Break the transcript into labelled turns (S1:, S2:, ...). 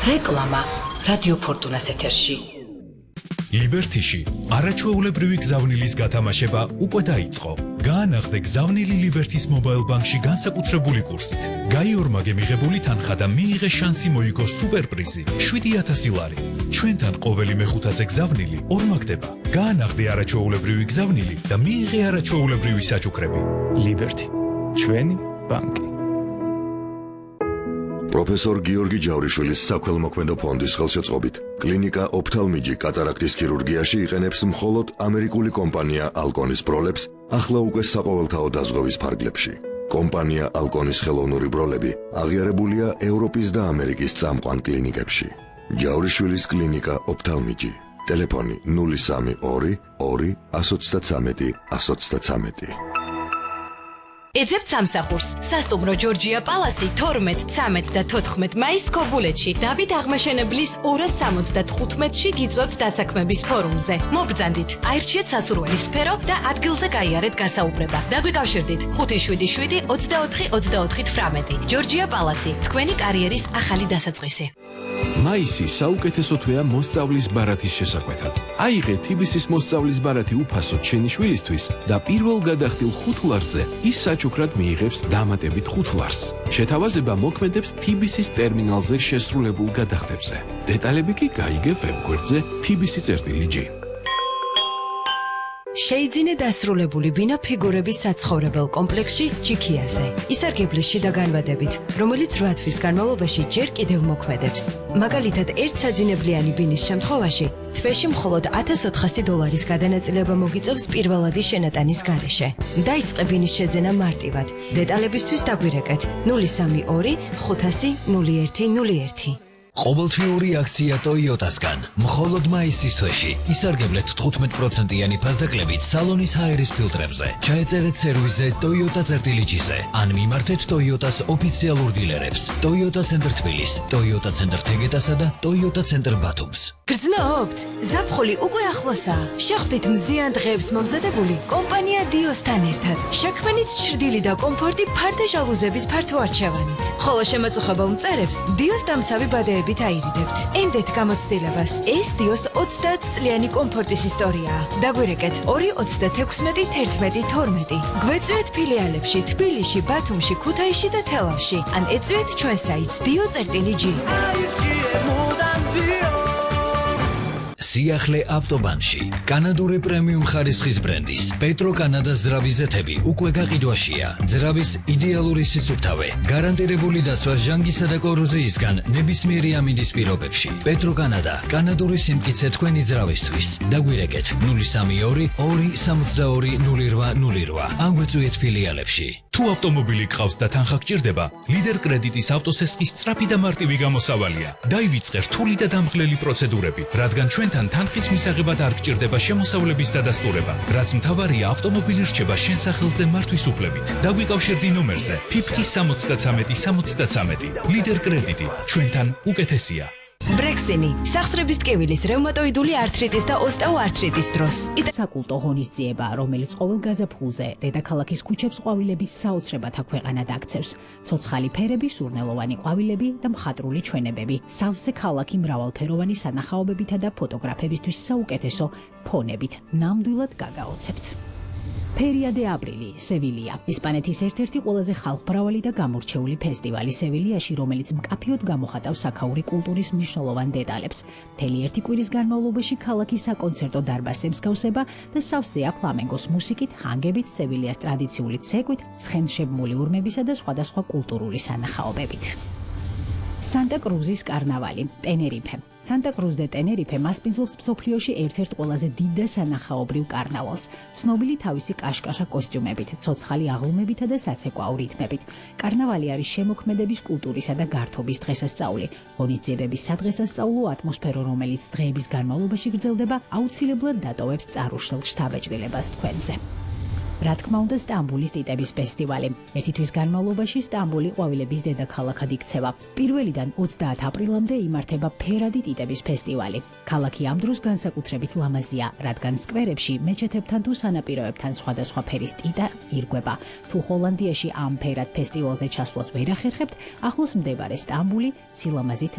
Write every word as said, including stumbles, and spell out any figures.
S1: რეკლამა რადიო ფორტუნას ეთერში.
S2: ლიბერთიში არაჩვეულებრივი გზავნილის გათამაშება უკვე დაიწყო. გაანაღდე გზავნილი ლიბერთის მობაილ ბანკში განსაკუთრებული კურსით. გაიორმაგე მიღებული თანხა და მიიღე შანსი მოიგო სუპერპრიზი შვიდი ათასი ლარი. ჩვენთან ყოველი მეხუთაზე გზავნილი ორმაგდება. გაანაღდე არაჩვეულებრივი გზავნილი და მიიღე არაჩვეულებრივი საჩუქრები. ლიბერთი, ჩვენი ბანკი.
S3: პროფესორ გიორგი ჯავრიშვილის საქველმოქმედო ფონდის ხელშეწყობით კლინიკა ოფთალმიჯი კატარაქტის ქირურგიაში იყენებს მხოლოდ ამერიკული კომპანია ალკონის ბროლებს ახლა უკვე საყოველთაო დაზღვევის ფარგლებში. კომპანია ალკონის ხელოვნური ბროლები აღიარებულია ევროპის და ამერიკის წამყვან კლინიკებში. ჯავრიშვილის კლინიკა ოფთალმიჯი. ტელეფონი ნული სამი ორი ორი ათს ოცდათრამეტი ათს ოცდათრამეტი.
S1: ეძებთ სამსახურს. სასტუმრო ჯორჯია პალასი თორმეტ, ცამეტ და თოთხმეტ მაისს ქობულეთში, დავით აღმაშენებლის ორას სამოცდათხუთმეტში გიწვევთ დასაქმების ფორუმზე. მოგბრძანდით, აირჩიეთ სასურველი სფერო და ადგილზე გაიარეთ გასაუბრება. დაგვიკავშირდით ხუთი შვიდი შვიდი ოცდაოთხი ოცდაოთხი თვრამეტი. ჯორჯია პალასი, თქვენი კარიერის ახალი დასაწყისი.
S4: მაისი საუკეთესო თვეა მოსწავლის ბარათის შესაკვეთად. აიღე თიბისის მოსწავლის ბარათი უფასოდ შენი შვილისთვის და პირველ გადახდილ ხუთ ლარზე ის საჩუქრად მიიღებს დამატებით ხუთ ლარს. შეთავაზება მოქმედებს თიბისის ტერმინალზე შესრულებულ გადახდებზე. დეტალები კი გაიგე ვებგვერდზე tbc.gr.
S1: შეიძინე დასრულებული ბინა ფიგურების საცხოვრებელ კომპლექსში ჩიქიაზე. ისარგებლე შიდა განვადებით, რომელიც რვა თვის განმავლობაში ჯერ კიდევ მოქმედებს. მაგალითად, ერთ საძინებლიანი ბინის შემთხვევაში თვეში მხოლოდ ათას ოთხასი დოლარის გადანაწილება მოგიწევს პირველადი შენატანის გარეშე. დაიწყე ბინის შეძენა მარტივად. დეტალებისთვის დაგვირეკეთ ნული სამი ორი ხუთასი ნული ერთი ნული ერთი.
S5: ყოველთვიური აქცია ტოიოტასგან მხოლოდ მაისის თვეში ისარგებლეთ თხუთმეტ პროცენტიანი ფასდაკლებით სალონის ჰაერის ფილტრებზე. ჩაეწერეთ სერვისზე ტოიოტა წერტილიჯიზე ან მიმართეთ ტოიოტას ოფიციალურ დილერებს. ტოიოტა ცენტრ თბილის, ტოიოტა ცენტრ თეგეტასა და ტოიოტა ცენტრ ბათუმს.
S1: გრძნობთ? ზაფხული უკვე ახლოსაა. შეხვდით მზიან დღეებს მომზადებული კომპანია დიოსთან ერთად. შექმნით ჩრდილი და კომფორტი ფარდე ჟალუზების ფართო არჩევანით. ხოლო შემაწუხებელ მწერებს დიოს დამცავი ბადეებით აირიდებთ. ენდეთ გამოცდილებას. ეს დიოს ოცდაათ წლიანი კომფორტის ისტორიაა. დაგვირეკეთ ორი ოცდათექვსმეტი თერთმეტი თორმეტი. გვეწვიეთ ფილიალებში თბილისში, ბათუმში, ქუთაისში და თელავში. ან ეწვიეთ ჩვენ საიტს dio.gr.
S5: სიახლე ავტობანში კანადური პრემიუმ ხარისხის ბრენდის პეტრო კანადა ზრავი ზეთები უკვე გაყიდვაშია. ზრავის იდეალური სისუფთავე, გარანტირებული დაცვა ჟანგისა და კოროზიისგან ნებისმიერი ამინდის პირობებში. პეტრო კანადა, კანადური სიმტკიცე თქვენი ზრავისთვის. დაგვირეკეთ ნული სამი ორი ორი სამოცდაორი ნული რვა ნული რვა. ან გვეწვიეთ ფილიალებში.
S2: თუ ავტომობილი გყავს და თანხა გჭირდება, ლიდერ კრედიტის ავტოსესხის სწრაფი და მარტივი გამოსავალია. დაივიწყე რთული და დამღლელი პროცედურები, რადგან ჩვენთან თანხის მისაღებად არ გჭირდება შემოსავლების დადასტურება, რაც მთავარია ავტომობილი რჩება შენ სახელზე მართვის უფლებით. დაგვიკავშირდი ნომერზე ფიფკი სამოცდათრამეტი სამოცდათრამეტი. ლიდერ კრედიტი, ჩვენთან უკეთესია.
S1: ბრექსინი, სახსრების ტკივილის, რევმატოიდული ართრიტის და ოსტეოართრიტის დროს.
S6: საკულტო ღონისძიება, რომელიც ყოველ გაზაფხულზე დედაქალაქის ქუჩებს ყვავილების საოცრებათა ქვეყანად აქცევს. ცოცხალი ფერები, სურნელოვანი ყვავილები და მხატვრული ჩვენებები. სავსე ქალაქი მრავალფეროვანი სანახაობებითა და ფოტოგრაფებისთვის საუკეთესო ფონებით. ნამდვილად გაგაოცებთ. ფერია დე აპრილი, სევილია. ესპანეთის ერთ-ერთი ყველაზე ხალხმრავალი და გამორჩეული ფესტივალი სევილიაში, რომელიც მკაფიოდ გამოხატავს საქაური კულტურის მნიშვნელოვან დეტალებს. მთელი ერთი კვირის განმავლობაში ქალაქი საკონცერტო დარბაზს მსგავსება და სავსეა ფლამენგოს მუსიკით, ჰანგებით, სევილიას ტრადიციული ცეკვით, ცხენშებმული ურმებისა და სხვადასხვა კულტურული სანახაობებით. სანტა კრუზის კარნავალი, ტენერიფე. სანტა კრუზ დე ტენერიფე მასპინძლობს მსოფლიოში ერთ-ერთ ყველაზე დიდ და სანახაობრივ კარნავალს, ცნობილი თავისი კაშკაშა კოსტიუმებით, ცოცხალი აღლუმებითა და საცეკვაო რითმებით. კარნავალი არის შემოქმედების კულტურისა და გართობის დღესასწაული, ღონისძიებების სადღესასწაულო ატმოსფერო, რომელიც დღეების განმავლობაში გრძელდება, აუცილებლად დატოვებს წარუშლელ შთაბეჭდილებას თქვენზე. რა თქმა უნდა, სტამბულის ტიტების ფესტივალი. ერთი თვის განმავლობაში სტამბული ყვავილების დედაქალაქად იქცევა. პირველიდან ოცდაათ აპრილამდე იმართება ფერადი ტიტების ფესტივალი. ქალაქი ამ დროს განსაკუთრებით ლამაზია, რადგან სკვერებში, მეჩეთებთან თუ სანაპიროებთან სხვადასხვა ფერის ტიტა ირგვება. თუ ჰოლანდიაში ამ ფერად ფესტივალზე ჩასვლას ვერ ახერხებთ, ახლოს მდებარე სტამბული სილამაზით